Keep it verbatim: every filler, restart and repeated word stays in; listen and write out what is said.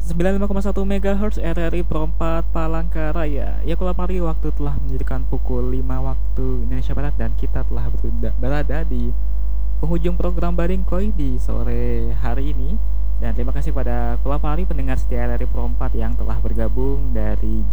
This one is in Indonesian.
sembilan puluh lima koma satu megahertz R R I Pro empat Palangkaraya. Ya kalau pagi waktu telah menjadikan pukul lima waktu Indonesia Barat dan kita telah berada, berada di penghujung program Baringkoi di sore hari ini. Dan terima kasih pada Kulapari pendengar setia R R I Pro empat yang telah bergabung dari